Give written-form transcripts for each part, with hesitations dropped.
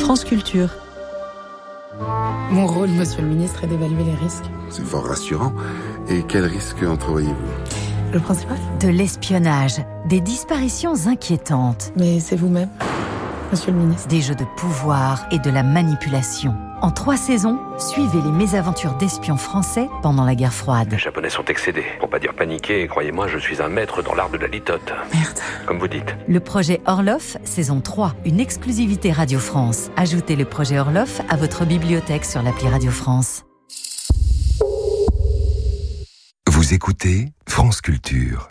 France Culture. Mon rôle, monsieur le ministre, est d'évaluer les risques. C'est fort rassurant. Et quels risques entrevoyez-vous ? Le principal ? De l'espionnage, des disparitions inquiétantes. Mais c'est vous-même, monsieur le ministre. Des jeux de pouvoir et de la manipulation. En 3 saisons, suivez les mésaventures d'espions français pendant la guerre froide. Les Japonais sont excédés, pour pas dire paniqués, et croyez-moi, je suis un maître dans l'art de la litote. Merde. Comme vous dites. Le projet Orloff, saison 3, une exclusivité Radio France. Ajoutez le projet Orloff à votre bibliothèque sur l'appli Radio France. Vous écoutez France Culture.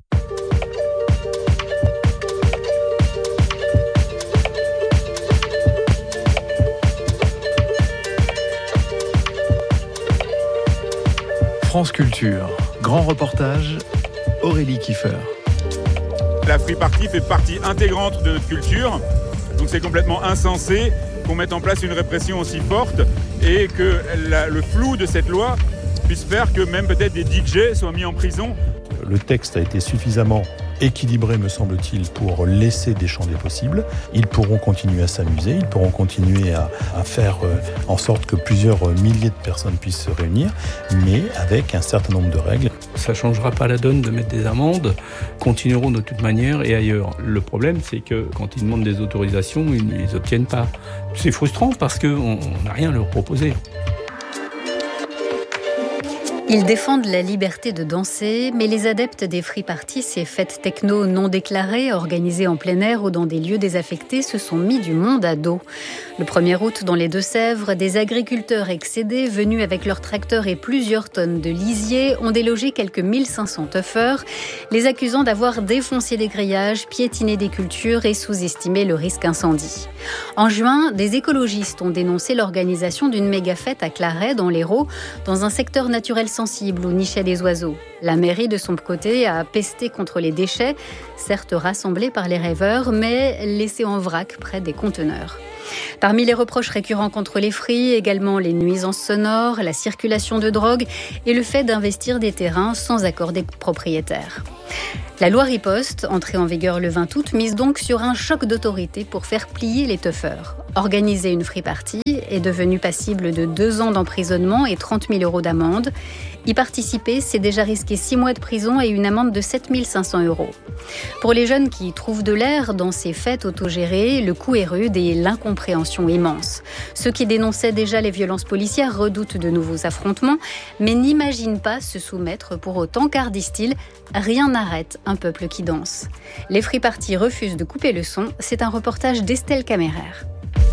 France Culture, grand reportage, Aurélie Kiefer. La free party fait partie intégrante de notre culture, donc c'est complètement insensé qu'on mette en place une répression aussi forte et que le flou de cette loi puisse faire que même peut-être des DJ soient mis en prison. Le texte a été suffisamment équilibré, me semble-t-il, pour laisser des champs des possibles. Ils pourront continuer à s'amuser, ils pourront continuer à faire en sorte que plusieurs milliers de personnes puissent se réunir, mais avec un certain nombre de règles. Ça ne changera pas la donne de mettre des amendes, continueront de toute manière et ailleurs. Le problème, c'est que quand ils demandent des autorisations, ils ne les obtiennent pas. C'est frustrant parce qu'on n'a rien à leur proposer. Ils défendent la liberté de danser, mais les adeptes des free parties, ces fêtes techno non déclarées, organisées en plein air ou dans des lieux désaffectés, se sont mis du monde à dos. Le 1er août, dans les Deux-Sèvres, des agriculteurs excédés, venus avec leurs tracteurs et plusieurs tonnes de lisier, ont délogé quelques 1500 teufeurs, les accusant d'avoir défoncé des grillages, piétiné des cultures et sous-estimé le risque incendie. En juin, des écologistes ont dénoncé l'organisation d'une méga-fête à Claret, dans l'Hérault, dans un secteur naturel sensible où nichaient des oiseaux. La mairie, de son côté, a pesté contre les déchets, certes rassemblés par les rêveurs, mais laissés en vrac près des conteneurs. Parmi les reproches récurrents contre les free, également les nuisances sonores, la circulation de drogue et le fait d'investir des terrains sans accord des propriétaires. La loi Riposte, entrée en vigueur le 20 août, mise donc sur un choc d'autorité pour faire plier les teufeurs. Organiser une free party est devenue passible de 2 ans d'emprisonnement et 30 000 € d'amende. Y participer, c'est déjà risquer 6 mois de prison et une amende de 7 500 €. Pour les jeunes qui trouvent de l'air dans ces fêtes autogérées, le coût est rude et l'incompréhension immense. Ceux qui dénonçaient déjà les violences policières redoutent de nouveaux affrontements, mais n'imaginent pas se soumettre pour autant, car, disent-ils, rien n'arrête un peuple qui danse. Les free parties refusent de couper le son. C'est un reportage d'Estelle Caméraire.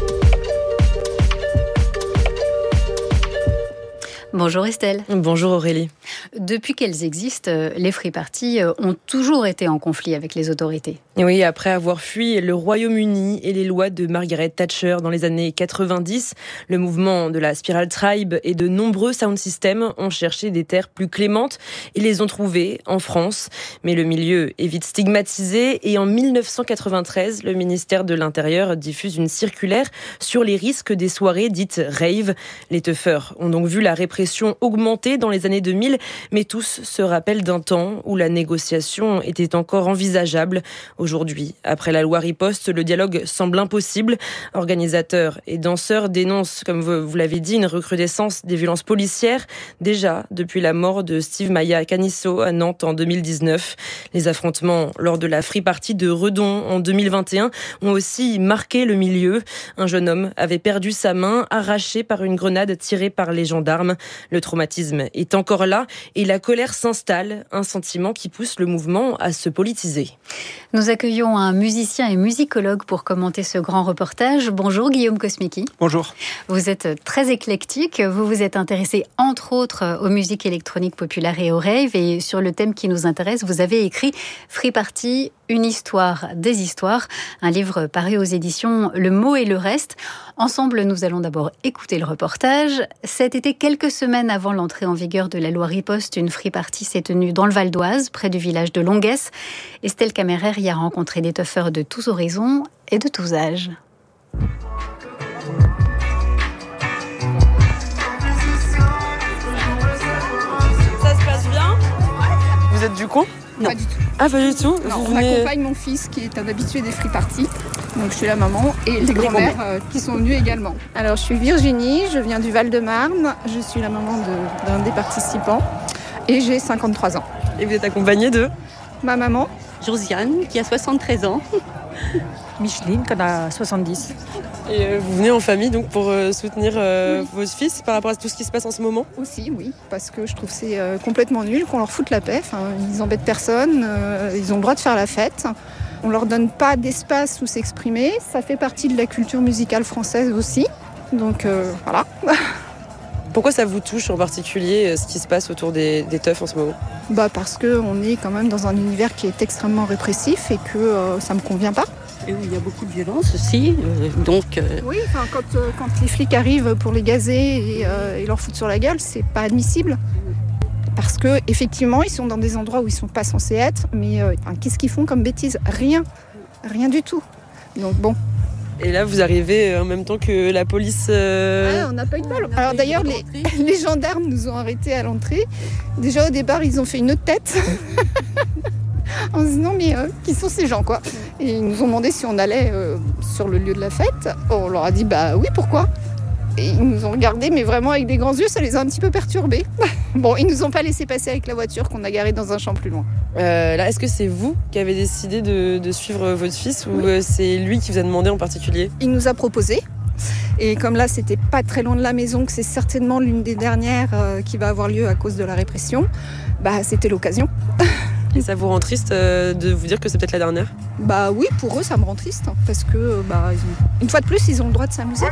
Bonjour Estelle. Bonjour Aurélie. Depuis qu'elles existent, les free parties ont toujours été en conflit avec les autorités. Oui, après avoir fui le Royaume-Uni et les lois de Margaret Thatcher dans les années 90, le mouvement de la Spiral Tribe et de nombreux sound systems ont cherché des terres plus clémentes et les ont trouvées en France. Mais le milieu est vite stigmatisé et en 1993, le ministère de l'Intérieur diffuse une circulaire sur les risques des soirées dites rave. Les teufeurs ont donc vu la répression augmenter dans les années 2000, mais tous se rappellent d'un temps où la négociation était encore envisageable. Aujourd'hui, après la loi Riposte, le dialogue semble impossible. Organisateurs et danseurs dénoncent, comme vous l'avez dit, une recrudescence des violences policières, déjà depuis la mort de Steve Maya Canisso à Nantes en 2019. Les affrontements lors de la free party de Redon en 2021 ont aussi marqué le milieu. Un jeune homme avait perdu sa main, arrachée par une grenade tirée par les gendarmes. Le traumatisme est encore là et la colère s'installe, un sentiment qui pousse le mouvement à se politiser. Nous accueillons un musicien et musicologue pour commenter ce grand reportage. Bonjour Guillaume Kosmicki. Bonjour. Vous êtes très éclectique, vous vous êtes intéressé entre autres aux musiques électroniques populaires et aux raves, et sur le thème qui nous intéresse, vous avez écrit Free Party, une histoire des histoires, un livre paru aux éditions Le Mot et le Reste. Ensemble, nous allons d'abord écouter le reportage. Cet été, quelques semaines avant l'entrée en vigueur de la loi Riposte, une free party s'est tenue dans le Val d'Oise, près du village de Longuesse. Estelle Caméraire y a rencontré des teufeurs de tous horizons et de tous âges. Ça se passe bien ? Vous êtes du coin ? Non. Pas du tout. Ah, pas du tout. Non, on accompagne mon fils qui est un habitué des free parties. Donc je suis la maman et les grands-mères qui sont venues également. Alors je suis Virginie, je viens du Val-de-Marne, je suis la maman d'un des participants et j'ai 53 ans. Et vous êtes accompagnée de ma maman, Josiane, qui a 73 ans. Micheline, qui en a 70. Et vous venez en famille donc pour soutenir vos fils par rapport à tout ce qui se passe en ce moment ? Aussi, oui, parce que je trouve que c'est complètement nul qu'on leur foute la paix. Enfin, ils embêtent personne, ils ont le droit de faire la fête. On leur donne pas d'espace où s'exprimer. Ça fait partie de la culture musicale française aussi. Donc voilà. Pourquoi ça vous touche en particulier ce qui se passe autour des teufs en ce moment ? Parce qu'on est quand même dans un univers qui est extrêmement répressif et que ça me convient pas. Et où il y a beaucoup de violence aussi, Oui, quand les flics arrivent pour les gazer et leur foutre sur la gueule, c'est pas admissible. Parce que effectivement, ils sont dans des endroits où ils sont pas censés être, mais qu'est-ce qu'ils font comme bêtises ? Rien du tout. Donc bon. Et là, vous arrivez en même temps que la police. On n'a pas eu de bol. Alors d'ailleurs, les gendarmes nous ont arrêtés à l'entrée. Déjà au départ, ils ont fait une autre tête. En se disant mais qui sont ces gens quoi ? Et ils nous ont demandé si on allait sur le lieu de la fête. On leur a dit oui, pourquoi ? Et ils nous ont regardés mais vraiment avec des grands yeux, ça les a un petit peu perturbés. Bon, ils nous ont pas laissé passer avec la voiture qu'on a garée dans un champ plus loin. Là, est-ce que c'est vous qui avez décidé de suivre votre fils ou c'est lui qui vous a demandé en particulier ? Il nous a proposé. Et comme là, c'était pas très loin de la maison, que c'est certainement l'une des dernières qui va avoir lieu à cause de la répression, c'était l'occasion. Et ça vous rend triste de vous dire que c'est peut-être la dernière ? Oui, pour eux, ça me rend triste. Parce que, une fois de plus, ils ont le droit de s'amuser.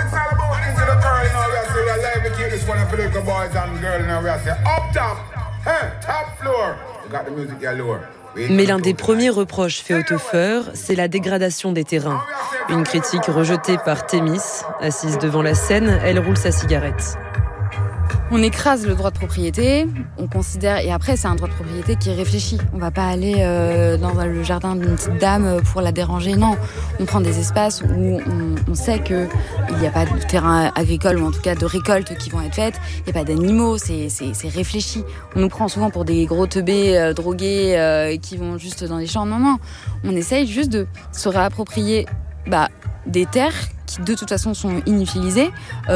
Mais l'un des premiers reproches faits aux teufeurs, c'est la dégradation des terrains. Une critique rejetée par Thémis. Assise devant la scène, elle roule sa cigarette. On écrase le droit de propriété, on considère, et après c'est un droit de propriété qui est réfléchi. On va pas aller dans le jardin d'une petite dame pour la déranger, non. On prend des espaces où on sait qu'il n'y a pas de terrain agricole ou en tout cas de récoltes qui vont être faites, il n'y a pas d'animaux, c'est réfléchi. On nous prend souvent pour des gros teubés drogués qui vont juste dans les champs, non. On essaye juste de se réapproprier des terres qui de toute façon sont inutilisées,